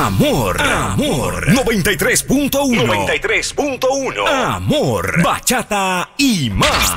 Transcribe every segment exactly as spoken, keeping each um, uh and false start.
Amor, amor. noventa y tres punto uno. noventa y tres punto uno. Amor, bachata y más.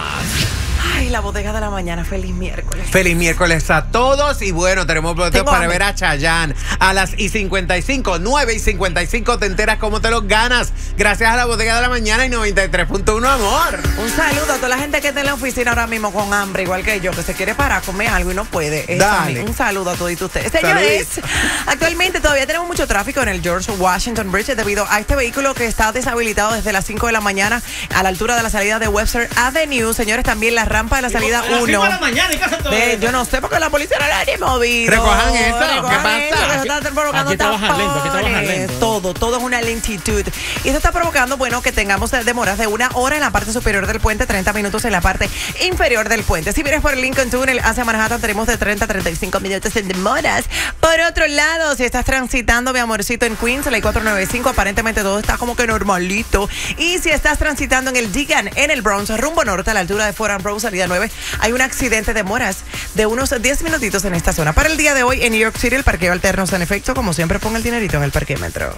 Ay, la bodega de la mañana. Feliz miércoles. Feliz miércoles a todos. Y bueno, tenemos boletos para hambre. ver a Chayanne a las y cincuenta y cinco, nueve y cincuenta y cinco. Te enteras cómo te los ganas. Gracias a la bodega de la mañana y noventa y tres punto uno, amor. Un saludo a toda la gente que está en la oficina ahora mismo con hambre, igual que yo, que se quiere parar a comer algo y no puede. Es Dale. a mí. Un saludo a todos ustedes. Señores, actualmente todavía tenemos mucho tráfico en el George Washington Bridge debido a este vehículo que está deshabilitado desde las cinco de la mañana a la altura de la salida de Webster Avenue. Señores, también la rampa de la salida uno. De, yo no sé por qué la policía no la ha movido. Recojan eso. Recojan ¿Qué pasa? eso, que se está provocando Aquí trabajan lento, aquí trabajan tapones. lento. Todo, todo es una lentitud. Y eso está provocando, bueno, que tengamos demoras de una hora en la parte superior del puente, treinta minutos en la parte inferior del puente. Si vienes por el Lincoln Tunnel hacia Manhattan, tenemos de treinta a treinta y cinco minutos en demoras. Por otro lado, si estás transitando, mi amorcito, en Queens, la I cuatrocientos noventa y cinco, aparentemente todo está como que normalito. Y si estás transitando en el Digan, en el Bronx, rumbo norte, a la altura de Ford and Rose, salida nueve, hay un accidente de demoras de unos diez minutitos en esta zona. Para el día de hoy, en New York City, el parqueo alterno está en efecto. Como siempre, ponga el dinerito en el parquímetro.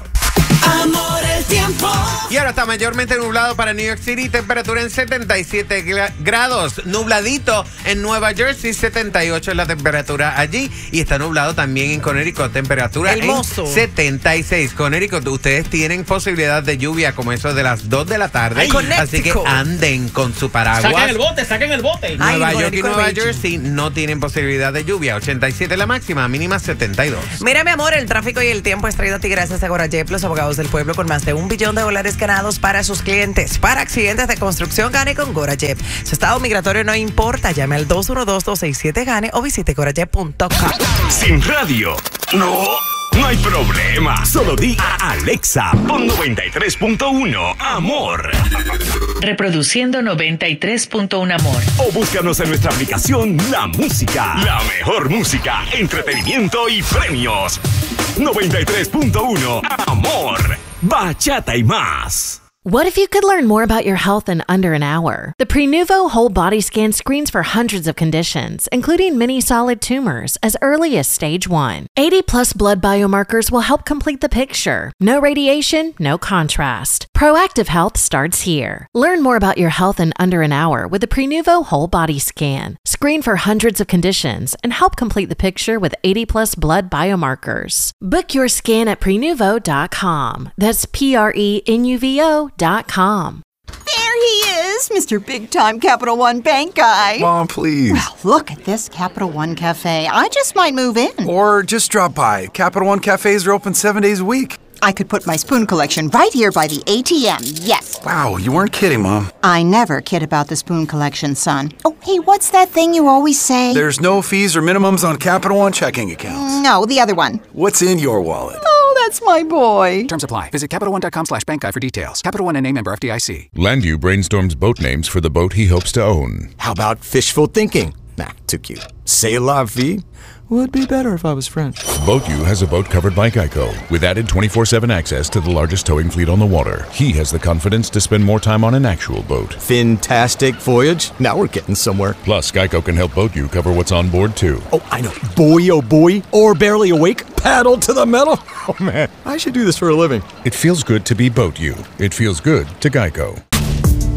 Amor, el tiempo. Y ahora está mayormente nublado para New York City, temperatura en setenta y siete grados, nubladito en Nueva Jersey, setenta y ocho es la temperatura allí, y está nublado también en Connecticut, temperatura Hermoso. en setenta y seis. Connecticut, ustedes tienen posibilidad de lluvia como eso de las dos de la tarde, Ay, así que anden con su paraguas. Saquen el bote, saquen el bote. Ay, Nueva York y Connecticut Nueva Beach. Jersey no tienen posibilidad de lluvia, ochenta y siete la máxima, mínima setenta y dos. Mira, mi amor, el tráfico y el tiempo es traído a ti gracias a Gorajep, los abogados del pueblo, con más de un billón de dólares ganados para sus clientes. Para accidentes de construcción, gane con Gorajep. Su estado migratorio no importa. Llame al dos uno dos, dos seis siete, gane o visite gorajep punto com. Sin radio, no, no hay problema. Solo di a Alexa, pon noventa y tres punto uno, amor. Reproduciendo noventa y tres punto uno, amor. O búscanos en nuestra aplicación La Música. La mejor música, entretenimiento y premios. noventa y tres punto uno, amor. Bachata y más. What if you could learn more about your health in under an hour? The Prenuvo Whole Body Scan screens for hundreds of conditions, including many solid tumors, as early as stage one. eighty plus blood biomarkers will help complete the picture. No radiation, no contrast. Proactive health starts here. Learn more about your health in under an hour with the Prenuvo Whole Body Scan. Screen for hundreds of conditions and help complete the picture with eighty plus blood biomarkers. Book your scan at prenuvo dot com. That's P R E N U V O dot com. There he is, Mister Big Time Capital One Bank guy. Mom, please. Well, look at this Capital One Cafe. I just might move in. Or just drop by. Capital One cafes are open seven days a week. I could put my spoon collection right here by the A T M, yes. Wow, you weren't kidding, Mom. I never kid about the spoon collection, son. Oh, hey, what's that thing you always say? There's no fees or minimums on Capital One checking accounts. No, the other one. What's in your wallet? Oh, that's my boy. Terms apply. Visit CapitalOne.com slash bank guide for details. Capital One and name member F D I C. Landu brainstorms boat names for the boat he hopes to own. How about fishful thinking? Nah, too cute. C'est la vie would be better if I was French. BoatU has a boat covered by Geico with added twenty-four seven access to the largest towing fleet on the water. He has the confidence to spend more time on an actual boat. Fantastic voyage. Now we're getting somewhere. Plus, Geico can help BoatU cover what's on board too. Oh, I know. Boy, oh boy. Or barely awake. Paddle to the metal. Oh man, I should do this for a living. It feels good to be BoatU. It feels good to Geico.